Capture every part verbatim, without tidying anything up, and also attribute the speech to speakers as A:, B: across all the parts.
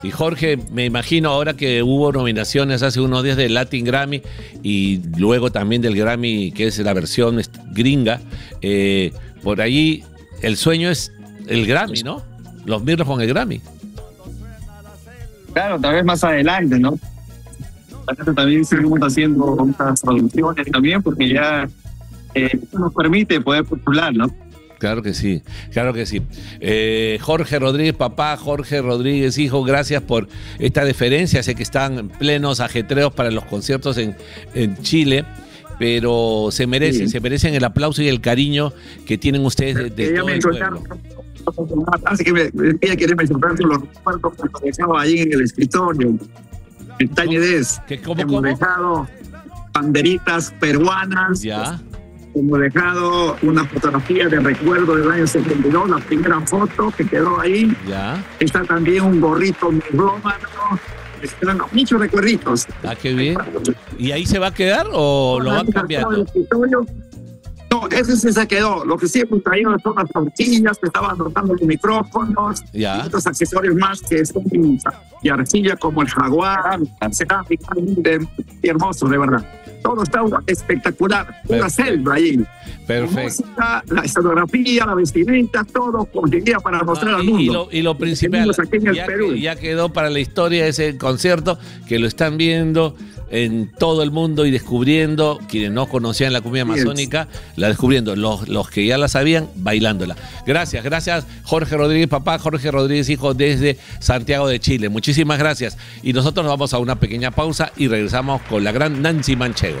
A: Y Jorge, me imagino ahora que hubo nominaciones hace unos días del Latin Grammy y luego también del Grammy, que es la versión gringa, eh, por allí el sueño es el Grammy, ¿no? Los Mirlos con el Grammy.
B: Claro, tal vez más adelante, ¿no? También seguimos haciendo otras producciones también, porque ya eh, nos permite poder postular, ¿no?
A: Claro que sí, claro que sí. Eh, Jorge Rodríguez, papá, Jorge Rodríguez, hijo, gracias por esta deferencia. Sé que están plenos ajetreos para los conciertos en, en Chile, pero se merecen, sí. se merecen el aplauso y el cariño que tienen ustedes de, de todo el pueblo.
B: Así que me, ella quiere mencionar los recuerdos que dejaba ahí en el escritorio, en Tiny Desk.
A: ¿Cómo,
B: hemos
A: cómo?
B: dejado banderitas peruanas.
A: Ya.
B: Hemos dejado una fotografía de recuerdo del año setenta y dos, la primera foto que quedó ahí.
A: Ya.
B: Está también un gorrito melómano. Están muchos recuerditos.
A: Ah, qué bien. ¿Y ahí se va a quedar o lo van cambiando?
B: No, ese sí se quedó. Lo que sí hemos traído son las tortillas que estaban rotando los micrófonos
A: ya.
B: y otros accesorios más que son de arcilla, como el jaguar, la cerámica, de, hermoso, de verdad. Todo está espectacular, una selva ahí.
A: Perfecto.
B: La música, la escenografía, la vestimenta, todo conseguía para mostrar ah, al mundo.
A: Y lo, y lo principal, ya, que, ya quedó para la historia ese concierto, que lo están viendo en todo el mundo y descubriendo, quienes no conocían la cumbia amazónica, la descubriendo, los, los que ya la sabían, bailándola. Gracias, gracias Jorge Rodríguez, papá, Jorge Rodríguez, hijo, desde Santiago de Chile. Muchísimas gracias. Y nosotros nos vamos a una pequeña pausa y regresamos con la gran Nancy Manchego.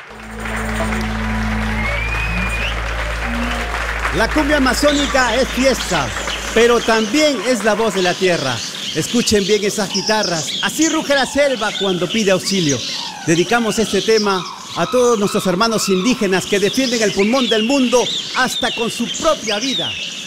C: La cumbia amazónica es fiesta, pero también es la voz de la tierra. Escuchen bien esas guitarras, así ruge la selva cuando pide auxilio. Dedicamos este tema a todos nuestros hermanos indígenas que defienden el pulmón del mundo hasta con su propia vida.